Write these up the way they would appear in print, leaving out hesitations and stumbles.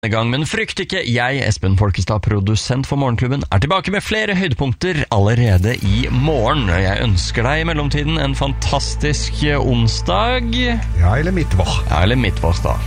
Gang, men frykt ikke, jeg, Espen Folkestad, produsent for Morgenklubben, tilbake med flere høydepunkter allerede i morgen. Jeg ønsker deg i mellomtiden en fantastisk onsdag. Ja, eller midtvår. Ja, eller midtvår da.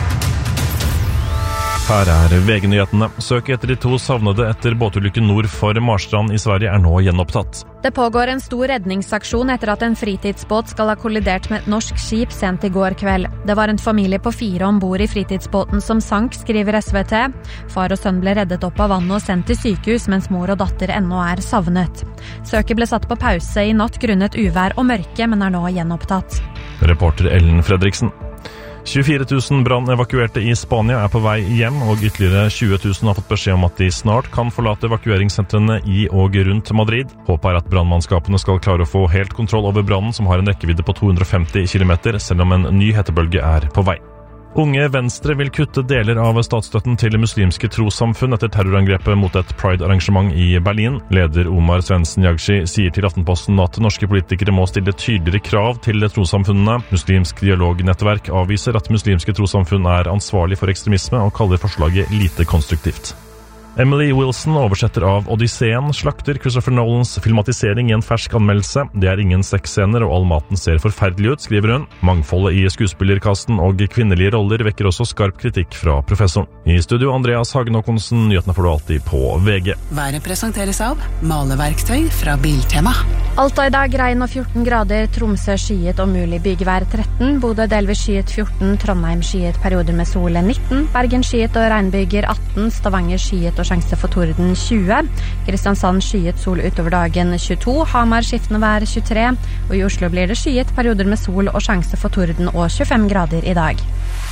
Her VG-nyhetene. Søket etter de 2 savnede etter båtulykken nord for Marstrand i Sverige nå gjenopptatt. Det pågår en stor redningsaksjon etter at en fritidsbåt skal ha kollidert med et norsk skip sent i går kveld. Det var en familie på 4 ombord i fritidsbåten som sank, skriver SVT. Far og sønn ble reddet opp av vannet og sendt til sykehus, mens mor og datter ennå savnet. Søket ble satt på pause i natt grunnet uvær og mørke, men nå gjenopptatt. Reporter Ellen Fredriksen. 24 000 brannevakuerte i Spania på vei hjem, og ytterligere 20 000 har fått beskjed om at de snart kan forlate evakueringssentrene i og rundt Madrid. Håpet at brannmannskapene skal klare å få helt kontroll over brannen, som har en rekkevidde på 250 km, selv om en ny hetebølge på vei. Unge Venstre vil kutte deler av statsstøtten til muslimske trossamfunn etter terrorangrepet mot et Pride-arrangement i Berlin. Leder Omar Svendsen Jagshi sier til Aftenposten at norske politikere må stille tydeligere krav til trossamfunnene. Muslimsk dialognettverk avviser at muslimske trossamfunn ansvarlig for ekstremisme og kaller forslaget lite konstruktivt. Emily Wilson, oversetter av Odysseen, slakter Christopher Nolans filmatisering i en fersk anmeldelse. Det ingen sexscener, og all maten ser forferdelig ut, skriver hun. Mangfoldet i skuespillerkasten og kvinnelige roller vekker også skarp kritikk fra professoren. I studio, Andreas Hagen Håkonsen, nyhetene får du alltid på VG. Været presenteres av maleverktøy fra Biltema. Alta i dag regn og 14 grader, Tromsø skyet og mulig bygevær 13, Bodø delvis skyet 14, Trondheim skyet perioder med sol 19, Bergen skyet og regnbyger 18, Stavanger skyet og sjanse for torden 20, Kristiansand skyet sol utover dagen 22, Hamar skiftende vær 23, og i Oslo blir det skyet perioder med sol og sjanse for torden og 25 grader i dag.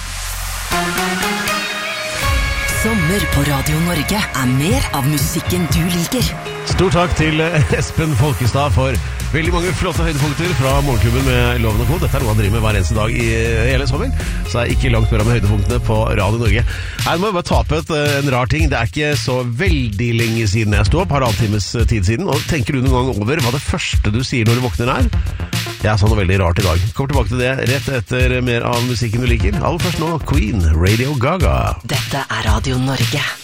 Sommer på Radio Norge mer av musikken du liker. Stor takk til Espen Folkestad for veldig mange flotte høydepunkter fra Morgenklubben med Loven og Co. Dette noe han driver med hver eneste dag i hele sommer, så ikke langt mer med høydepunktene på Radio Norge. Her må jeg bare ta på en rar ting. Det ikke så veldig lenge siden jeg stod opp, halvannen times tid siden, og tenker du noen gang over hva det første du sier når du våkner Jeg sa noe veldig rart i dag. Kommer tilbake til det rett etter mer av musikken du liker. Aller først nå, Queen, Radio Gaga. Dette Radio Norge.